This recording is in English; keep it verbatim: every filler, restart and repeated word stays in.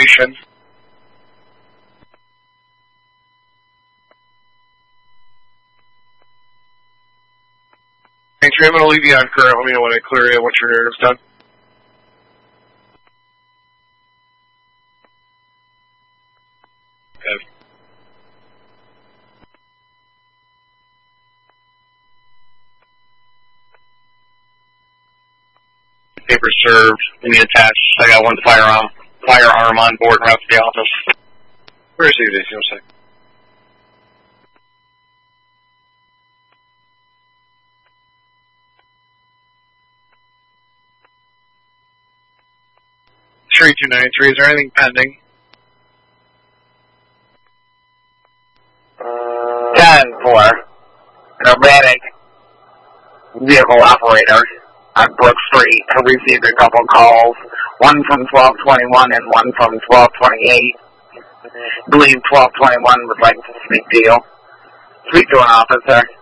location. Thanks, I'm going to leave you on current. Let me know when I clear you once your narrative's done. Okay. Paper served. Let me attach. I got one firearm firearm on board and out to the office. Where is he? One second. three two nine three, is there anything pending? ten four, an erratic vehicle operator on Brook Street who received a couple calls, one from twelve twenty-one and one from twelve twenty-eight. I believe twelve twenty-one would like to speak to you. Speak to an officer.